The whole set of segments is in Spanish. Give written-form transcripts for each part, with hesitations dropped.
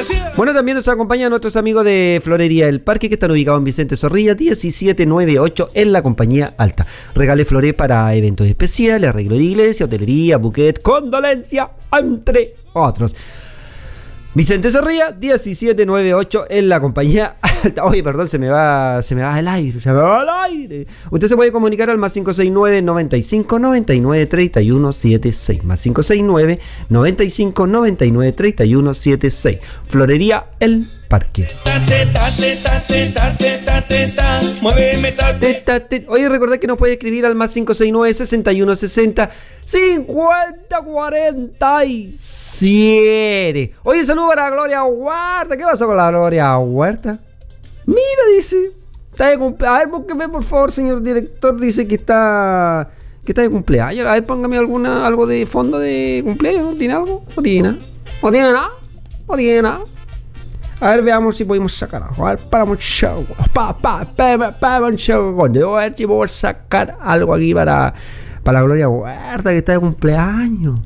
Bueno, también nos acompañan nuestros amigos de Florería El Parque, que están ubicados en Vicente Zorrilla 1798 en la Compañía Alta. Regale flores para eventos especiales, arreglo de iglesia, hotelería, buquet, condolencia, entre otros. Vicente Zorrilla 1798 en la Compañía Alta. Oye, perdón, se me va el aire. Usted se puede comunicar al más 569 95 99 31 76. Más 569 95 99 31 76. Florería El Parque. Oye, recordad que nos puede escribir al más 569 61 60 50 47. Oye, saludo para Gloria Huerta. ¿Qué pasó con la Gloria Huerta? Mira, dice, está de cumpleaños. A ver, búsqueme por favor, señor director. Dice que está de cumpleaños. A ver, póngame algo de fondo de cumpleaños. ¿Tiene algo? ¿No tiene nada? ¿No tiene nada? ¿No tiene nada? A ver, veamos si podemos sacar algo. A ver, para un show. Para un show. A ver si puedo sacar algo aquí para la Gloria Huerta, que está de cumpleaños.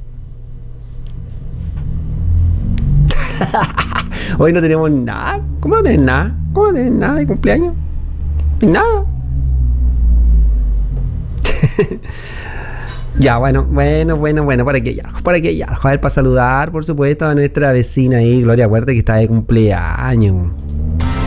Hoy no tenemos nada. ¿Cómo no tenés nada? ¿Cómo no tenés nada de cumpleaños? ¿No hay nada? Ya, bueno, por aquí ya. A ver, para saludar, por supuesto, a nuestra vecina ahí, Gloria Huerta, que está de cumpleaños.